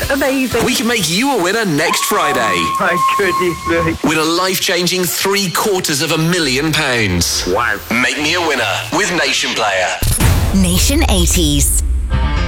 amazing. We can make you a winner next Friday. Oh, my goodness me. Win a life-changing £750,000. Wow. Make me a winner with Nation Player. Nation 80s.